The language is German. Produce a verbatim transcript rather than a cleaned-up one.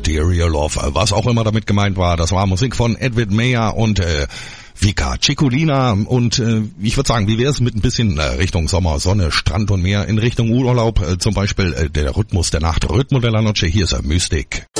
Material Love, was auch immer damit gemeint war. Das war Musik von Edwin Meyer und äh, Vika Ciccolina und äh, ich würde sagen, wie wäre es mit ein bisschen äh, Richtung Sommer, Sonne, Strand und Meer, in Richtung Urlaub, äh, zum Beispiel äh, der Rhythmus der Nacht, Rhythmo de la Noche, hier ist er, Mystic.